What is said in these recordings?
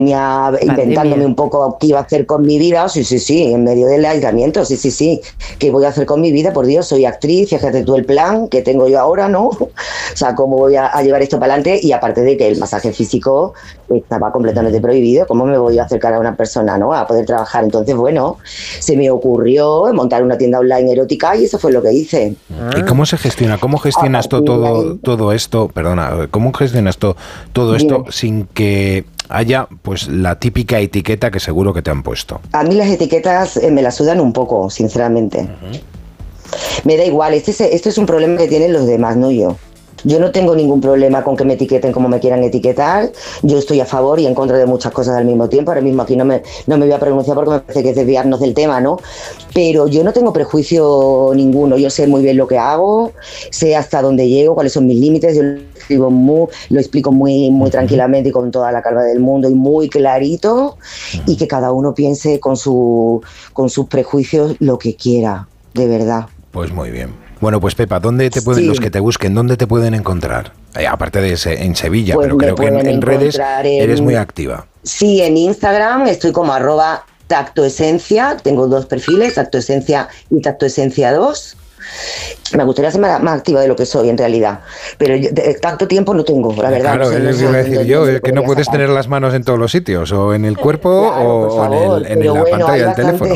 inventándome un poco qué iba a hacer con mi vida. Sí, en medio del aislamiento, sí. ¿Qué voy a hacer con mi vida? Por Dios, soy actriz, fíjate tú el plan que tengo yo ahora, ¿no? O sea, cómo voy a llevar esto para adelante, y aparte de que el masaje físico estaba completamente prohibido, ¿cómo me voy a acercar a una persona, ¿no? A poder trabajar. Entonces, bueno, se me ocurrió montar una tienda online erótica y eso fue lo que hice. ¿Y cómo se gestiona? ¿Cómo gestionas todo esto? Perdona, ¿cómo gestionas todo esto sin que haya pues la típica etiqueta que seguro que te han puesto? A mí las etiquetas me las sudan un poco, sinceramente. Me da igual, esto es un problema que tienen los demás, no yo. Yo no tengo ningún problema con que me etiqueten como me quieran etiquetar. Yo estoy a favor y en contra de muchas cosas al mismo tiempo. Ahora mismo aquí no me voy a pronunciar porque me parece que es desviarnos del tema, ¿no? Pero yo no tengo prejuicio ninguno. Yo sé muy bien lo que hago, sé hasta dónde llego, cuáles son mis límites. Yo lo explico muy tranquilamente y con toda la calma del mundo y muy clarito, y que cada uno piense con sus prejuicios lo que quiera, de verdad. Pues muy bien. Bueno, pues Pepa, ¿dónde te pueden los que te busquen? ¿Dónde te pueden encontrar? Aparte de en Sevilla, pues pero creo que en redes eres muy activa. Sí, en Instagram estoy como @tactoesencia. Tengo 2 perfiles, Tactoesencia y Tactoesencia 2. Me gustaría ser más activa de lo que soy en realidad, pero tanto tiempo no tengo, la verdad. Claro, es lo que iba a decir yo, es que no puedes tener las manos en todos los sitios, o en el cuerpo, claro, o en la pantalla del teléfono.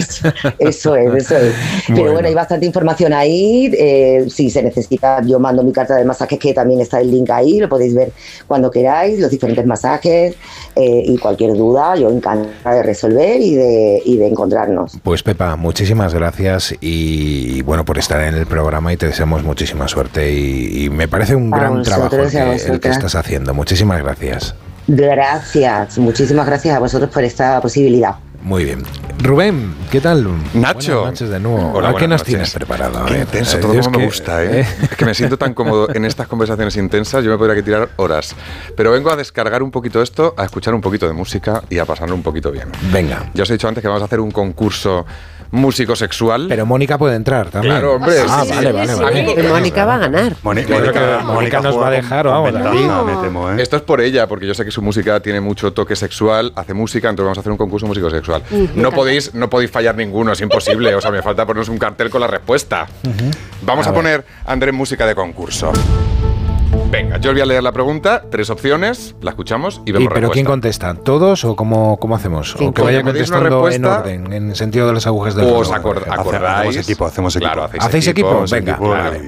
Eso es. Pero bueno, hay bastante información ahí. Si se necesita, yo mando mi carta de masajes, que también está el link ahí, lo podéis ver cuando queráis, los diferentes masajes, y cualquier duda, yo encantada de resolver y de encontrarnos. Pues Pepa, muchísimas gracias y bueno, por estar en el programa, y te deseamos muchísima suerte y me parece un gran trabajo el que estás haciendo. Muchísimas gracias. Gracias, muchísimas gracias a vosotros por esta posibilidad. Muy bien. Rubén, ¿qué tal? Nacho. Buenas noches de nuevo. Hola, ¿Qué nos noches. Tienes preparado? Qué intenso, todo como me gusta, ¿eh? Es que me siento tan cómodo en estas conversaciones intensas, yo me podría tirar horas. Pero vengo a descargar un poquito esto, a escuchar un poquito de música y a pasarlo un poquito bien. Venga. Ya os he dicho antes que vamos a hacer un concurso músico sexual. Pero Mónica puede entrar también. Claro, hombre. Vale. Mónica va a ganar. Mónica nos va a dejar ahora. Me temo, ¿eh? Esto es por ella, porque yo sé que su música tiene mucho toque sexual, hace música, entonces vamos a hacer un concurso músico sexual. No podéis fallar ninguno, es imposible. O sea, me falta ponernos un cartel con la respuesta. Vamos a poner, Andrés, música de concurso. Venga, yo os voy a leer la pregunta, 3 opciones, la escuchamos y vemos respuesta. ¿Pero quién contesta? ¿Todos o cómo hacemos? ¿O que vaya contestando en orden, en sentido de las agujas del reloj? ¿Os acordáis? Hacemos equipo. Claro, ¿Hacéis equipo? Venga. Claro.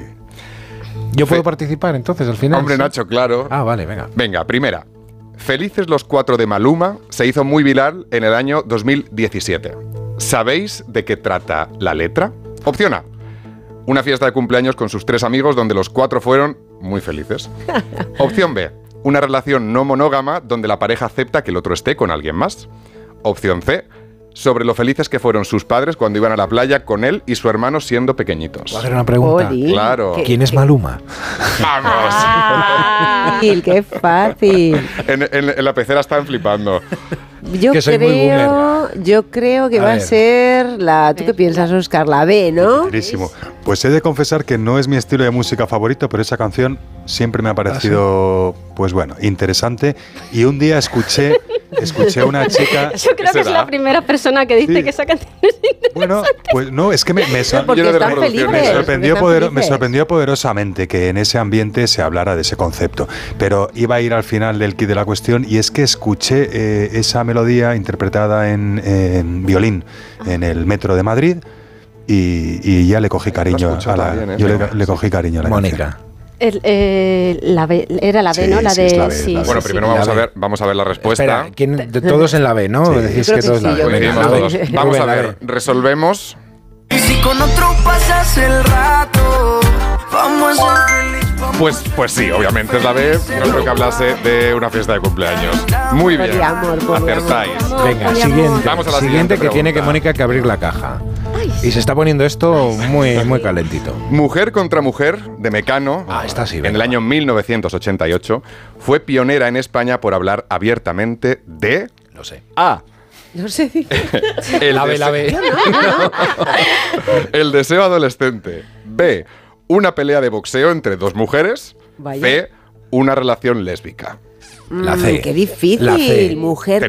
¿Yo puedo participar entonces al final? Hombre, ¿sí? Nacho, claro. Vale, venga. Venga, primera. Felices los 4 de Maluma se hizo muy viral en el año 2017. ¿Sabéis de qué trata la letra? Opción A. Una fiesta de cumpleaños con sus 3 amigos donde los 4 fueron muy felices. Opción B. Una relación no monógama donde la pareja acepta que el otro esté con alguien más. Opción C. Sobre lo felices que fueron sus padres cuando iban a la playa con él y su hermano siendo pequeñitos. ¿Puedo hacer una pregunta? Claro. ¿Quién es Maluma? ¡Vamos! ¡Qué fácil! En la pecera están flipando. Yo creo que va a ser la... ¿Tú qué piensas, Óscar? La B, ¿no? Clarísimo. Pues he de confesar que no es mi estilo de música favorito, pero esa canción siempre me ha parecido, pues bueno, interesante. Y un día escuché a una chica... Yo creo que es la primera persona que dice que esa canción es interesante. Bueno, pues no, es que me sorprendió poderosamente que en ese ambiente se hablara de ese concepto. Pero iba a ir al final del kit de la cuestión, y es que escuché esa melodía interpretada en violín en el metro de Madrid y ya le cogí cariño a la... Yo le cogí cariño a la Mónica. La B, era la B, ¿no? La de... la B, sí, la B. Bueno, primero vamos a ver la respuesta. Espera, ¿quién, todos en la B, ¿no? Decís que todos la B. Vamos a ver, resolvemos. Y si con otro pasas el rato, vamos a ser felices. Pues sí, obviamente es la B. No creo que hablase de una fiesta de cumpleaños. Muy bien, acertáis. Venga, siguiente. Vamos a la siguiente que pregunta. tiene que Mónica que abrir la caja. Y se está poniendo esto muy calentito. Mujer contra Mujer, de Mecano, esta sí, en el año 1988, fue pionera en España por hablar abiertamente de... Lo sé. A. No sé. La B. El deseo adolescente. B. Una pelea de boxeo entre 2 mujeres. Vaya. C. Una relación lésbica. La C. Qué difícil. La C. Mujer Tenéis